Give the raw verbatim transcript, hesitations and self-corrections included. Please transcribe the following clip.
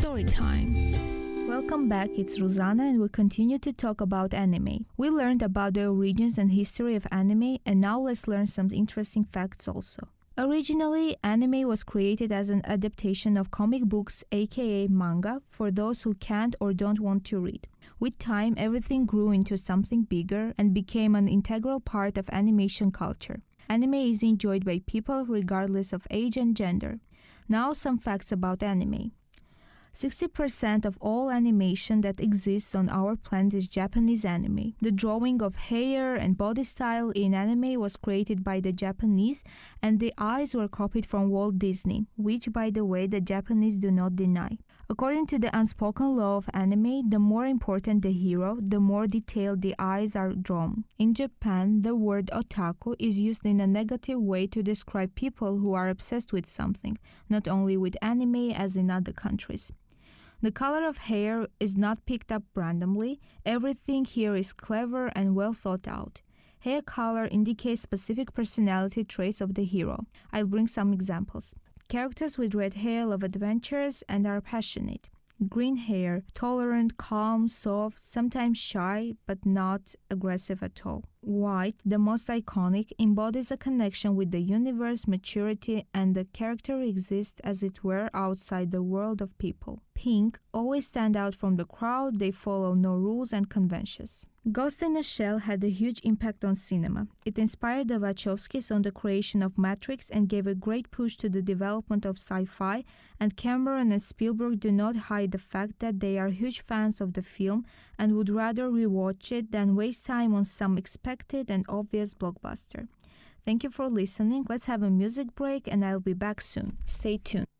story time. Welcome back, it's Ruzana and we continue to talk about anime. We learned about the origins and history of anime, and now let's learn some interesting facts also. Originally, anime was created as an adaptation of comic books, aka manga, for those who can't or don't want to read. With time, everything grew into something bigger and became an integral part of animation culture. Anime is enjoyed by people regardless of age and gender. Now some facts about anime. sixty percent of all animation that exists on our planet is Japanese anime. The drawing of hair and body style in anime was created by the Japanese, and the eyes were copied from Walt Disney, which, by the way, the Japanese do not deny. According to the unspoken law of anime, the more important the hero, the more detailed the eyes are drawn. In Japan, the word otaku is used in a negative way to describe people who are obsessed with something, not only with anime as in other countries. The color of hair is not picked up randomly. Everything here is clever and well thought out. Hair color indicates specific personality traits of the hero. I'll bring some examples. Characters with red hair love adventures and are passionate. Green hair, tolerant, calm, soft, sometimes shy, but not aggressive at all. White, the most iconic, embodies a connection with the universe, maturity, and the character exists as it were outside the world of people. Pink, always stand out from the crowd, they follow no rules and conventions. Ghost in a Shell had a huge impact on cinema. It inspired the Wachowskis on the creation of Matrix and gave a great push to the development of sci-fi, and Cameron and Spielberg do not hide the fact that they are huge fans of the film and would rather rewatch it than waste time on some expected and obvious blockbuster. Thank you for listening. Let's have a music break and I'll be back soon. Stay tuned.